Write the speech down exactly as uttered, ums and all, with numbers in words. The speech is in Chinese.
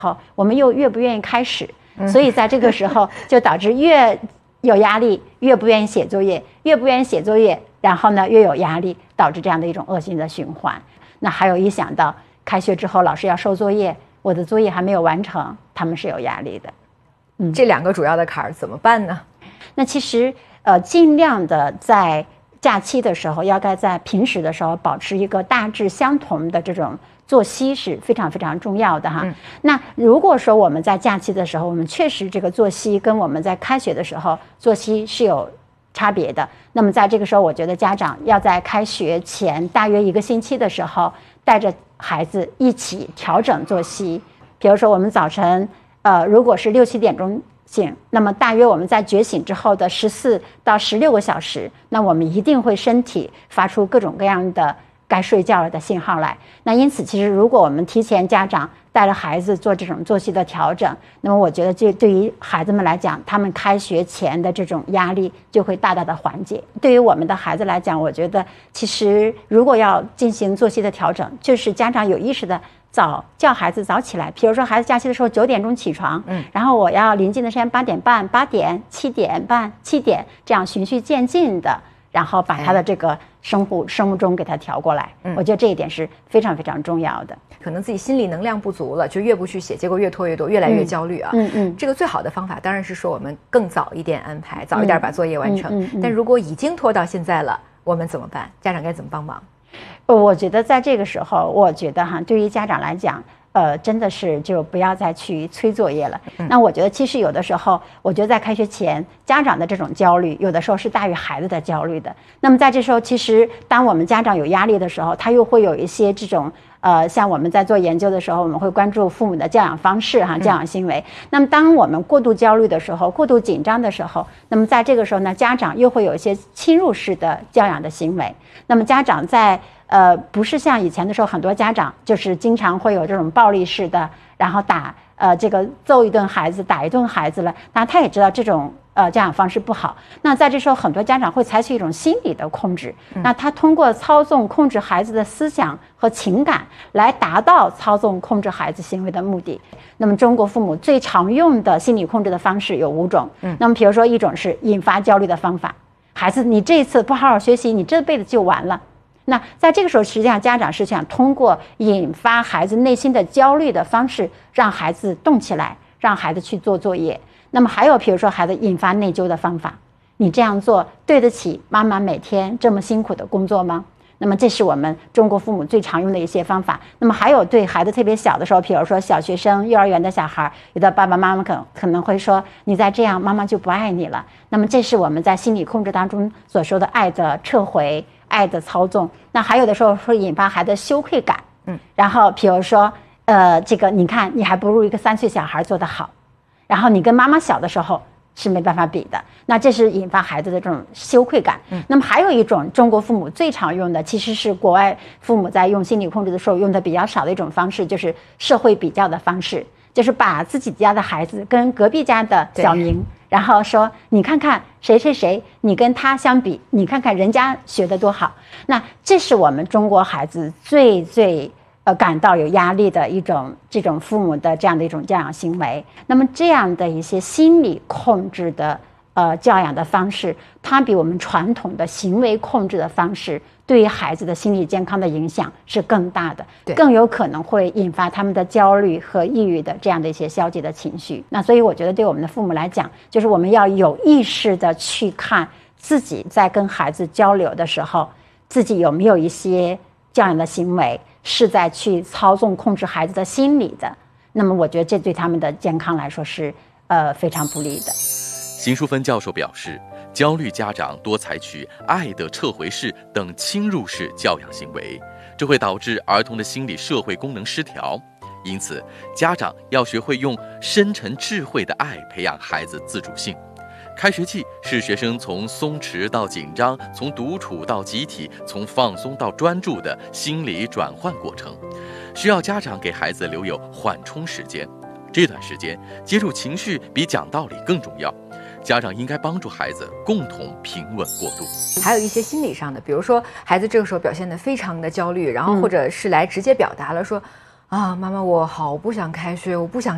好，我们又越不愿意开始，所以在这个时候就导致越有压力，越不愿意写作业，越不愿意写作业，然后呢越有压力，导致这样的一种恶性的循环。那还有一想到开学之后老师要收作业，我的作业还没有完成，他们是有压力的。 嗯，这两个主要的坎儿怎么办呢？ 那其实呃尽量的在假期的时候，要该在平时的时候保持一个大致相同的这种作息是非常非常重要的哈。嗯、那如果说我们在假期的时候，我们确实这个作息跟我们在开学的时候作息是有差别的，那么在这个时候，我觉得家长要在开学前大约一个星期的时候，带着孩子一起调整作息。比如说我们早晨呃如果是六七点钟醒，那么大约我们在觉醒之后的十四到十六个小时，那我们一定会身体发出各种各样的该睡觉了的信号来。那因此其实如果我们提前家长带着孩子做这种作息的调整，那么我觉得这对于孩子们来讲，他们开学前的这种压力就会大大的缓解。对于我们的孩子来讲，我觉得其实如果要进行作息的调整，就是家长有意识的早叫孩子早起来。比如说孩子假期的时候九点钟起床，嗯，然后我要临近的时间八点半、八点、七点半、七点，这样循序渐进的，然后把他的这个生物生物钟给他调过来。嗯，我觉得这一点是非常非常重要的。 可能自己心理能量不足了，就越不去写，结果越拖越多，越来越焦虑啊。嗯 嗯, 嗯，这个最好的方法当然是说我们更早一点安排，早一点把作业完成。嗯嗯嗯、但如果已经拖到现在了，我们怎么办？家长该怎么帮忙？ 我觉得在这个时候，我觉得哈，对于家长来讲，呃，真的是就不要再去催作业了。嗯、那我觉得其实有的时候，我觉得在开学前，家长的这种焦虑，有的时候是大于孩子的焦虑的。那么在这时候，其实当我们家长有压力的时候，他又会有一些这种。呃，像我们在做研究的时候，我们会关注父母的教养方式哈，教养行为。嗯、那么，当我们过度焦虑的时候，过度紧张的时候，那么在这个时候呢，家长又会有一些侵入式的教养的行为。那么，家长在呃，不是像以前的时候，很多家长就是经常会有这种暴力式的，然后打呃这个揍一顿孩子，打一顿孩子了。那他也知道这种。呃，教养方式不好，那在这时候，很多家长会采取一种心理的控制。嗯、那他通过操纵、控制孩子的思想和情感，来达到操纵、控制孩子行为的目的。那么，中国父母最常用的心理控制的方式有五种。嗯，那么，比如说，一种是引发焦虑的方法，孩子，你这一次不好好学习，你这辈子就完了。那在这个时候，实际上家长是想通过引发孩子内心的焦虑的方式，让孩子动起来，让孩子去做作业。那么还有比如说孩子引发内疚的方法，你这样做对得起妈妈每天这么辛苦的工作吗？那么这是我们中国父母最常用的一些方法。那么还有对孩子特别小的时候，比如说小学生、幼儿园的小孩，有的爸爸妈妈可能可能会说，你再这样妈妈就不爱你了。那么这是我们在心理控制当中所说的爱的撤回、爱的操纵。那还有的时候会引发孩子的羞愧感，嗯，然后比如说呃这个你看你还不如一个三岁小孩做得好，然后你跟妈妈小的时候是没办法比的，那这是引发孩子的这种羞愧感。嗯，那么还有一种中国父母最常用的，其实是国外父母在用心理控制的时候用的比较少的一种方式，就是社会比较的方式，就是把自己家的孩子跟隔壁家的小明，然后说你看看谁谁谁，你跟他相比，你看看人家学得多好。那这是我们中国孩子最最呃，感到有压力的一种这种父母的这样的一种教养行为。那么这样的一些心理控制的呃教养的方式，它比我们传统的行为控制的方式对于孩子的心理健康的影响是更大的，更有可能会引发他们的焦虑和抑郁的这样的一些消极的情绪。那所以我觉得对我们的父母来讲，就是我们要有意识的去看自己在跟孩子交流的时候，自己有没有一些教养的行为是在去操纵控制孩子的心理的，那么我觉得这对他们的健康来说是呃非常不利的。 邢淑芬教授表示，焦虑家长多采取爱的撤回式等侵入式教养行为，这会导致儿童的心理社会功能失调。因此，家长要学会用深沉智慧的爱培养孩子自主性。开学季是学生从松弛到紧张，从独处到集体，从放松到专注的心理转换过程，需要家长给孩子留有缓冲时间。这段时间接触情绪比讲道理更重要，家长应该帮助孩子共同平稳过渡。 还有一些心理上的，比如说孩子这个时候表现得非常的焦虑，然后或者是来直接表达了说、嗯、啊，妈妈我好不想开学，我不想